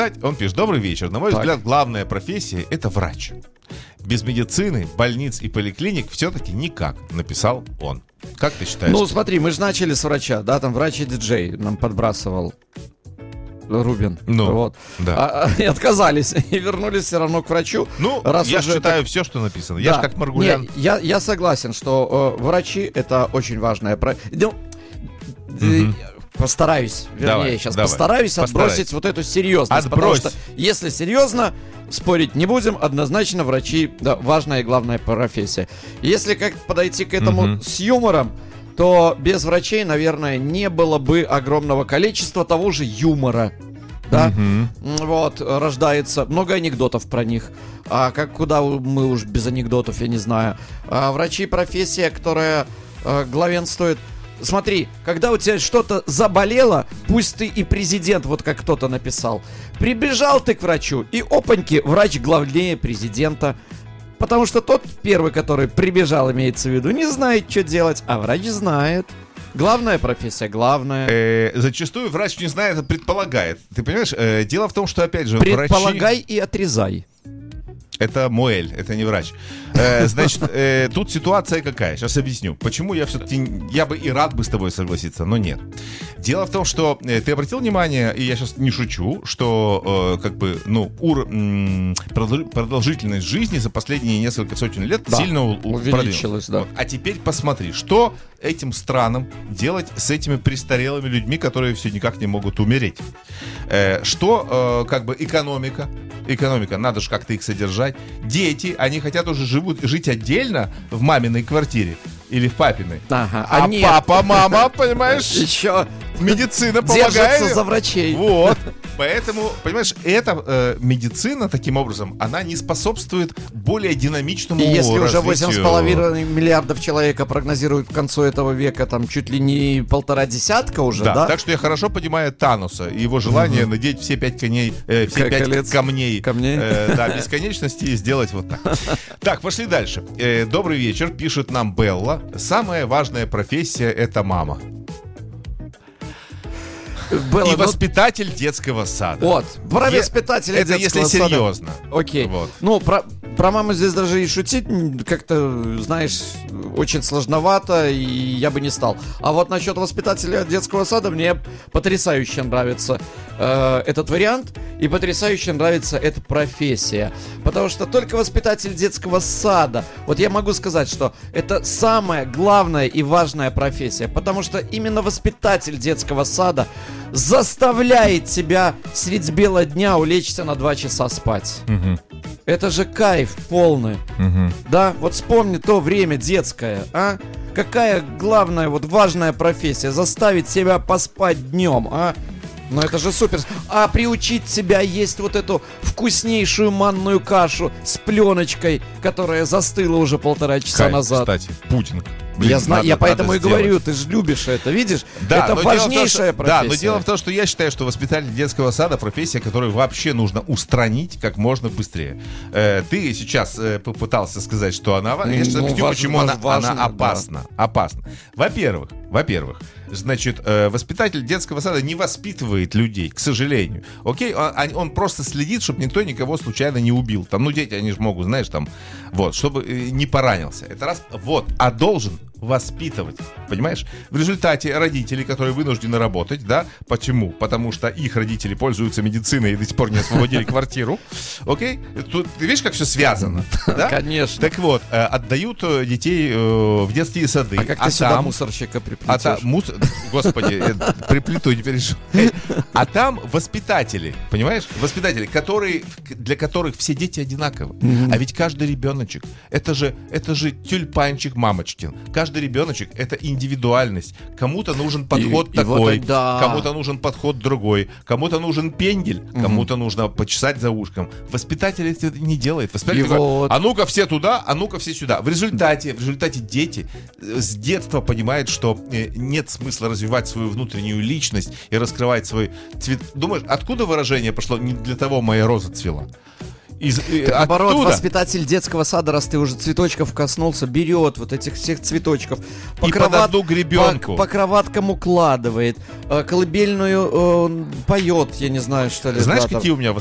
Он пишет: добрый вечер. На мой взгляд, главная профессия — это врач. Без медицины, больниц и поликлиник все-таки никак, написал он. Как ты считаешь? Ну, смотри, мы же начали с врача, да, там врач и диджей нам подбрасывал Рубин. Ну, вот. Да. И отказались, и вернулись все равно к врачу. Ну, я читаю все, что написано. Да. Я же как Маргулян. Я согласен, что врачи — это очень важное. Постараюсь, постараюсь отбросить вот эту серьезность. Потому что, если серьезно, спорить не будем, однозначно врачи, да, важная и главная профессия. Если как подойти к этому с юмором, то без врачей, наверное, не было бы огромного количества того же юмора. Да? Вот, рождается много анекдотов про них. А куда мы уж без анекдотов, я не знаю. Врачи — профессия, которая главенствует. Смотри, когда у тебя что-то заболело, пусть ты и президент, вот как кто-то написал, прибежал ты к врачу, и опаньки, врач главнее президента. Потому что тот первый, который прибежал, имеется в виду, не знает, что делать, а врач знает. Главная профессия, главная. Зачастую врач не знает, а предполагает. Ты понимаешь, дело в том, что, опять же, предполагай и отрезай. Это Моэль, это не врач. Значит, тут ситуация какая? Сейчас объясню. Почему я все-таки... Я бы и рад бы с тобой согласиться, но нет. Дело в том, что ты обратил внимание, и я сейчас не шучу, что продолжительность жизни за последние несколько сотен лет сильно увеличилась. Да. Вот. А теперь посмотри, что этим странам делать с этими престарелыми людьми, которые все никак не могут умереть. Что экономика, надо же как-то их содержать. Дети, они хотят уже жить отдельно в маминой квартире или в папиной. Ага, папа, мама, понимаешь, еще медицина помогает. Держатся за врачей. Вот. Поэтому, понимаешь, эта медицина, таким образом, она не способствует более динамичному развитию. И если уже 8,5 миллиардов человека прогнозируют к концу этого века, там чуть ли не 1,5 десятка уже, да? Так что я хорошо понимаю Таноса и его желание надеть все 5 камней бесконечности и сделать вот так. Так, пошли дальше. Добрый вечер, пишет нам Белла. Самая важная профессия — это мама. И воспитатель детского сада. Вот, про воспитателя детского сада. Это если серьезно. Окей. Вот. Ну, про маму здесь даже и шутить как-то, знаешь, очень сложновато, и я бы не стал. А вот насчет воспитателя детского сада мне потрясающе нравится этот вариант, и потрясающе нравится эта профессия. Потому что только воспитатель детского сада, вот я могу сказать, что это самая главная и важная профессия. Потому что именно воспитатель детского сада заставляет тебя средь бела дня улечься на 2 часа спать. Это же кайф полный. Да, вот вспомни то время детское, а? Какая главная, вот важная профессия — заставить себя поспать днем, а? Ну это же супер. А приучить себя есть вот эту вкуснейшую манную кашу с пленочкой, которая застыла уже 1,5 часа назад. Кстати, Путин. Я знаю, я поэтому и говорю, ты же любишь это, видишь? Да, это важнейшая профессия. Да, но дело в том, что я считаю, что воспитатель детского сада — профессия, которую вообще нужно устранить как можно быстрее. Ты сейчас попытался сказать, что она... Я сейчас объясню, почему она опасна. Да. Опасна. Во-первых, значит, воспитатель детского сада не воспитывает людей, к сожалению. Окей? Он просто следит, чтобы никто никого случайно не убил. Там, дети, они же могут, знаешь, там, вот, чтобы не поранился. Это раз. Вот. А должен воспитывать, понимаешь? В результате родители, которые вынуждены работать, да, почему? Потому что их родители пользуются медициной и до сих пор не освободили квартиру, окей? Тут, ты видишь, как все связано, да? Конечно. Так вот, отдают детей в детские сады. А как ты сюда мусорщика приплетешь? Господи, приплету, не переживай. А там воспитатели, понимаешь? Воспитатели, для которых все дети одинаковы. А ведь каждый ребеночек, это же тюльпанчик мамочкин. Каждый ребеночек — это индивидуальность. Кому-то нужен подход такой, вот, да. Кому-то нужен подход другой, кому-то нужен пендель, кому-то нужно почесать за ушком. Воспитатель это не делает. Воспитатель такой, вот. А ну-ка все туда, а ну-ка все сюда. В результате дети с детства понимают, что нет смысла развивать свою внутреннюю личность и раскрывать свой цвет. Думаешь, откуда выражение пошло «не для того моя роза цвела»? Наоборот, оттуда. воспитатель детского сада, раз ты уже цветочков коснулся, берет вот этих всех цветочков, И под одну гребенку. по кроваткам укладывает, колыбельную поет, я не знаю, что ли. Знаешь, да, там. какие у меня